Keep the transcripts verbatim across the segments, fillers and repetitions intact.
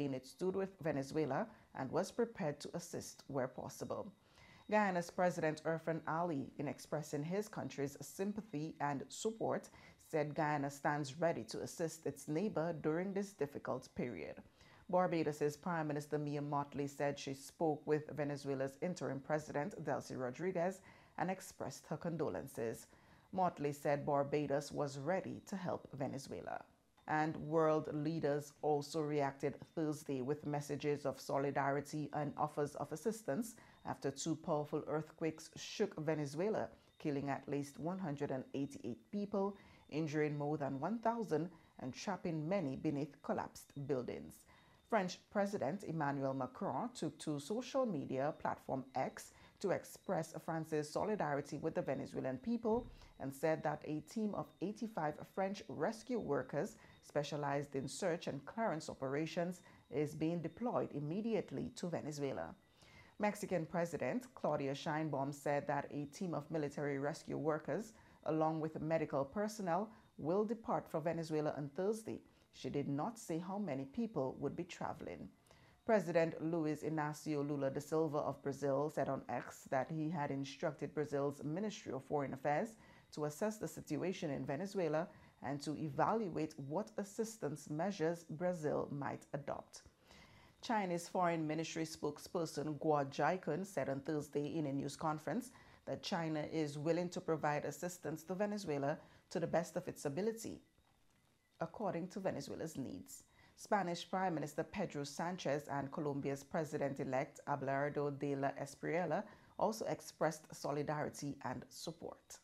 saying it stood with Venezuela and was prepared to assist where possible. Guyana's President Irfaan Ali, in expressing his country's sympathy and support, said Guyana stands ready to assist its neighbor during this difficult period. Barbados's Prime Minister Mia Mottley said she spoke with Venezuela's interim president, Delcy Rodriguez, and expressed her condolences. Mottley said Barbados was ready to help Venezuela. And world leaders also reacted Thursday with messages of solidarity and offers of assistance after two powerful earthquakes shook Venezuela, killing at least one hundred eighty-eight people, injuring more than one thousand, and trapping many beneath collapsed buildings. French President Emmanuel Macron took to social media platform X to express France's solidarity with the Venezuelan people and said that a team of eighty-five French rescue workers specialized in search and clearance operations is being deployed immediately to Venezuela. Mexican President Claudia Sheinbaum said that a team of military rescue workers, along with medical personnel, will depart for Venezuela on Thursday. She did not say how many people would be traveling. President Luiz Inácio Lula da Silva of Brazil said on X that he had instructed Brazil's Ministry of Foreign Affairs to assess the situation in Venezuela and to evaluate what assistance measures Brazil might adopt. Chinese Foreign Ministry spokesperson Guo Jiakun said on Thursday in a news conference that China is willing to provide assistance to Venezuela to the best of its ability, according to Venezuela's needs. Spanish Prime Minister Pedro Sanchez and Colombia's President-elect Abelardo de la Espriella also expressed solidarity and support.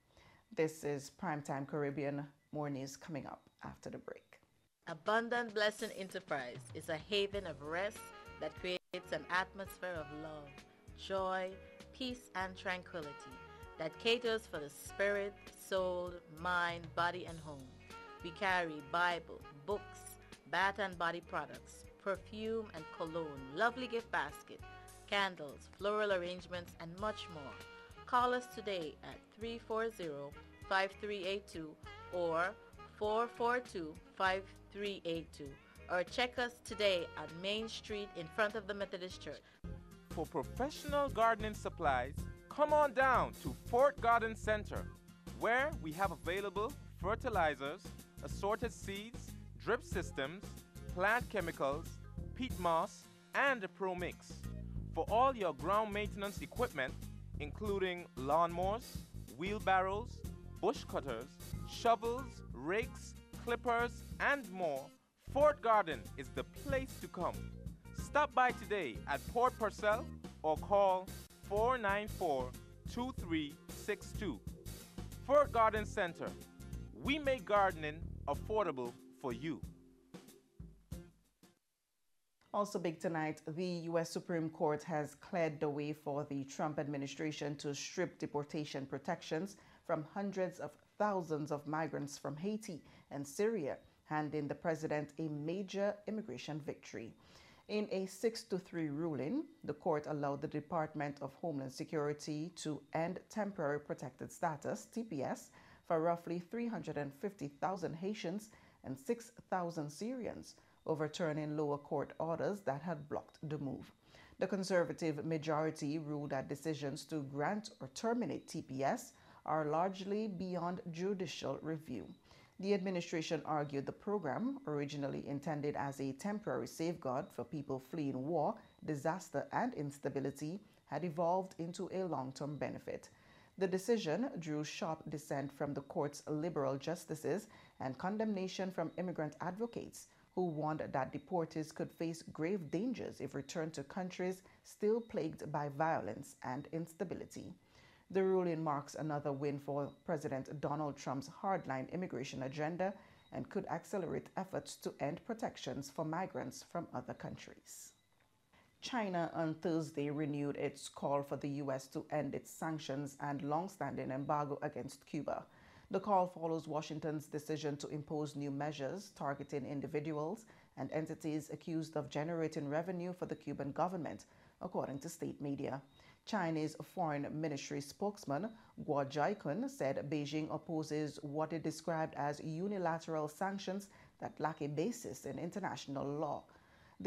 This is Primetime Caribbean. More news coming up after the break. Abundant Blessing Enterprise is a haven of rest that creates an atmosphere of love, joy, peace, and tranquility that caters for the spirit, soul, mind, body, and home. We carry Bible, books, bath and body products, perfume and cologne, lovely gift basket, candles, floral arrangements, and much more. Call us today at three four zero, five three eight two or four four two, five three eight two, or check us today on Main Street in front of the Methodist Church. For professional gardening supplies, come on down to Fort Garden Center, where we have available fertilizers, assorted seeds, drip systems, plant chemicals, peat moss, and a Pro Mix. For all your ground maintenance equipment, including lawnmowers, wheelbarrows, bush cutters, shovels, rakes, clippers, and more, Fort Garden is the place to come. Stop by today at Port Purcell or call four nine four, two three six two. Fort Garden Center. We make gardening affordable for you. Also big tonight, the U S Supreme Court has cleared the way for the Trump administration to strip deportation protections from hundreds of thousands of migrants from Haiti and Syria, handing the president a major immigration victory. In a six to three ruling, the court allowed the Department of Homeland Security to end temporary protected status, T P S, for roughly three hundred fifty thousand Haitians and six thousand Syrians, overturning lower court orders that had blocked the move. The conservative majority ruled that decisions to grant or terminate T P S are largely beyond judicial review. The administration argued the program, originally intended as a temporary safeguard for people fleeing war, disaster, and instability, had evolved into a long-term benefit. The decision drew sharp dissent from the court's liberal justices and condemnation from immigrant advocates, who warned that deportees could face grave dangers if returned to countries still plagued by violence and instability. The ruling marks another win for President Donald Trump's hardline immigration agenda and could accelerate efforts to end protections for migrants from other countries. China on Thursday renewed its call for the U S to end its sanctions and long-standing embargo against Cuba. The call follows Washington's decision to impose new measures targeting individuals and entities accused of generating revenue for the Cuban government, according to state media. Chinese Foreign Ministry spokesman Guo Jiakun said Beijing opposes what it described as unilateral sanctions that lack a basis in international law.